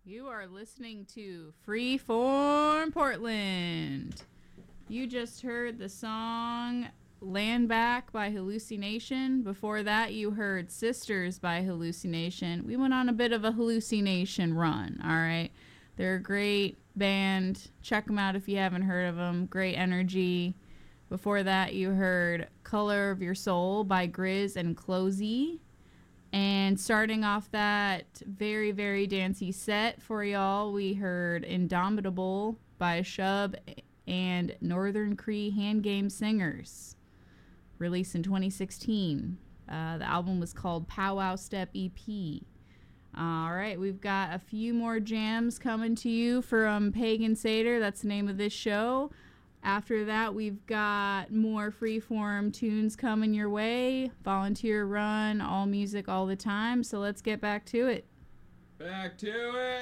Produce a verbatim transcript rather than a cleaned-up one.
You are listening to Freeform Portland. You just heard the song Land Back by Hallucination. Before that, you heard Sisters by Hallucination. We went on a bit of a hallucination run, all right? They're a great band. Check them out if you haven't heard of them. Great energy. Before that, you heard Color of Your Soul by Grizz and Closey. And starting off that very, very dancey set for y'all, we heard Indomitable by Shub and Northern Cree Hand Game Singers, released in twenty sixteen. Uh, the album was called Powwow Step E P. All right, we've got a few more jams coming to you from Pagan Seder. That's the name of this show. After that, we've got more freeform tunes coming your way. Volunteer run, all music all the time. So let's get back to it. Back to it.